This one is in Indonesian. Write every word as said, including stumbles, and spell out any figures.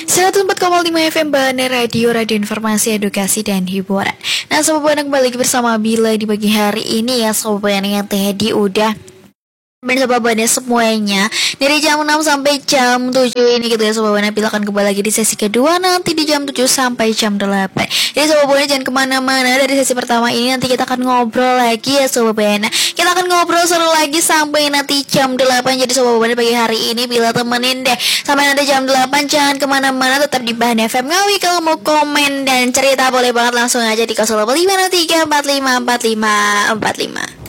seratus empat koma lima F M Bane Radio, Radio Informasi, Edukasi, dan Hiburan. Nah, Sobat Bane kembali lagi bersama Bila di pagi hari ini ya Sobat Bane, yang tadi udah bersama Bane semuanya dari jam enam sampai jam tujuh ini gitu ya Sobat Bane. Bila akan kembali lagi di sesi kedua nanti di jam tujuh sampai jam delapan. Jadi Sobat Bane jangan kemana-mana, dari sesi pertama ini nanti kita akan ngobrol lagi ya Sobat Bane. Kita akan ngobrol seru lagi sampai nanti jam delapan. Jadi Sobat Bane pagi hari ini Bila temenin deh sampai nanti jam delapan. Jangan kemana-mana, tetap di Bane F M Ngawi. Kalau mau komen dan cerita boleh banget langsung aja di nol delapan lima nol tiga empat lima empat lima empat lima.